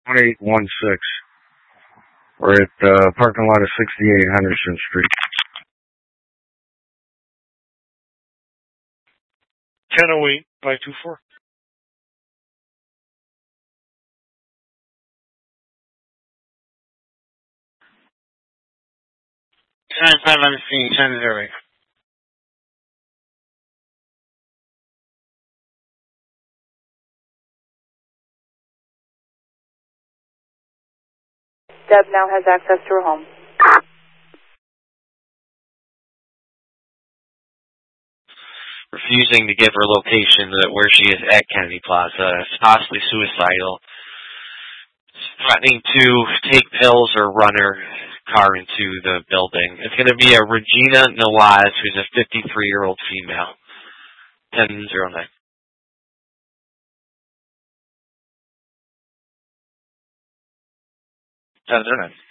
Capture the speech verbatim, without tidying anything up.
one eight one six. We're at the uh, parking lot of sixty-eight Henderson Street. ten oh eight by two four. ten five on the scene, ten zero eight. Deb now has access to her home. Refusing to give her location where she is at Kennedy Plaza. It's possibly suicidal. Threatening to take pills or run her car into the building. It's going to be a Regina Nawaz, who's a fifty-three-year-old female. ten oh nine. ten oh nine.